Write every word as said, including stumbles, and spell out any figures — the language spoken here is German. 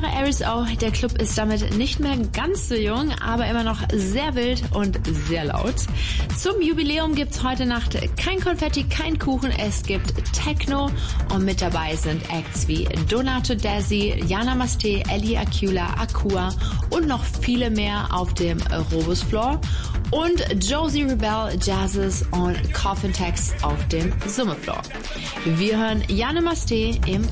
Jahre R S O. Der Club ist damit nicht mehr ganz so jung, aber immer noch sehr wild und sehr laut. Zum Jubiläum gibt's heute Nacht kein Konfetti, kein Kuchen. Es gibt Techno und mit dabei sind Acts wie Donato Desi, Jana Masté, Ellie Aquila, Akua und noch viele mehr auf dem Robus Floor. Und Josie Rebel, Jazzes und Coffin Text auf dem Summe Floor. Wir hören Jana Masté im